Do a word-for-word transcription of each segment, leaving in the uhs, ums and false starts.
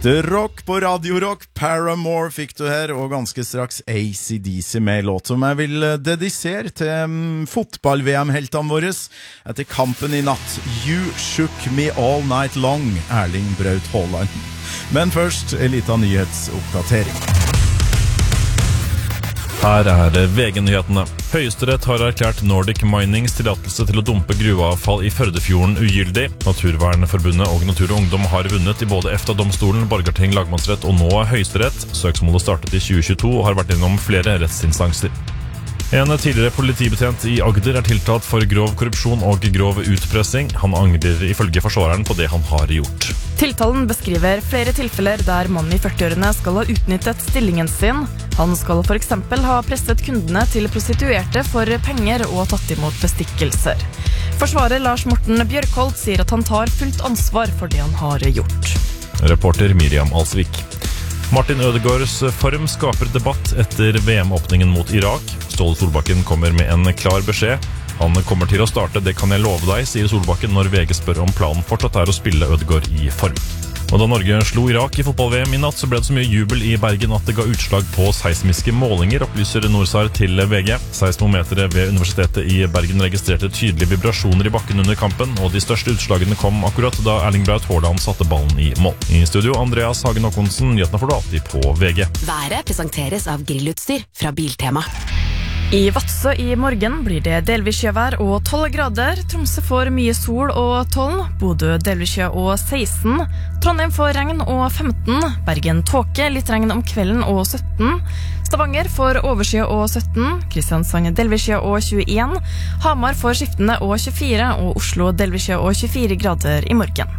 Ekte rock på Radio Rock. Paramore fikk du her, og ganske straks A C D C med låt som jeg vil dedisere til um, fotball-V M-heltene våre etter kampen i natt. You shook me all night long, Erling Braut Haaland. Men først en liten nyhetsoppdatering. Her er V G-nyhetene. Høyesterett har erklært Nordic Minings tillatelse til å dumpe gruveavfall i Førdefjorden ugyldig. Naturvernforbundet og Natur og Ungdom har vunnet i både EFTA-domstolen, Borgarting lagmannsrett og nå Høyesterett. Søksmålet startet i tjue tjueto og har vært innom flere rettsinstanser. En tidligere politibetjent i Agder er tiltalt for grov korrupsjon og grov utpressing. Han angrer ifølge forsvareren på det han har gjort. Tiltalen beskriver flere tilfeller der mannen i førtiårene skal ha utnyttet stillingen sin. Han skal for eksempel ha presset kundene til prostituerte for penger og tatt imot bestikkelser. Forsvarer Lars Morten Bjørkholt sier at han tar fullt ansvar for det han har gjort. Reporter Miriam Alsvik. Martin Ødegaards form skaper debatt etter V M-åpningen mot Irak. Ståle Solbakken kommer med en klar beskjed. Han kommer til å starte, det kan jeg love deg, sier Solbakken når V G spør om planen fortsatt er å spille Ødegaard i form. Og da Norge slo Irak i fotball-V M i natt, så ble det så mye jubel i Bergen at det ga utslag på seismiske målinger, opplyser Norsar til V G. Seismometeret ved Universitetet i Bergen registrerte tydelige vibrasjoner i bakken under kampen, og de største utslagene kom akkurat da Erling Braut Haaland satte ballen i mål. I studio, Andreas Hagen Håkonsen, nyhetene får du alltid på V G. Været presenteres av grillutstyr fra Biltema. I Vadsø i morgen blir det delvis sjøvær og tolv grader. Tromsø får mye sol og tolv. Bodø delvis sjø og seksten. Trondheim får regn og femten. Bergen tåke, litt regn om kvelden og sytten. Stavanger får overskya og sytten. Kristiansand delvis sjø og tjueen. Hamar får skiftende og tjuefire. Og Oslo delvis sjø og tjuefire grader i morgen.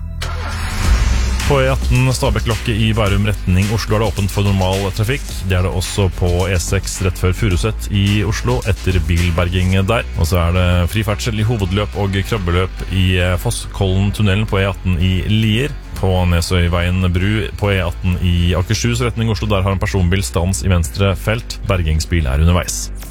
På E atten Stabekk-lokket i Bærum retning Oslo er det åpent for normal trafikk. Det er det også på E seks rett før Furuset i Oslo etter bilberging der. Og så er det fri ferdsel i hovedløp og krabbeløp i Fosskollen-tunnelen på E atten i Lier. På Nesøyveien bru på E atten i Akershus retning Oslo, der har en personbil stans i venstre felt. Bergingsbil er underveis.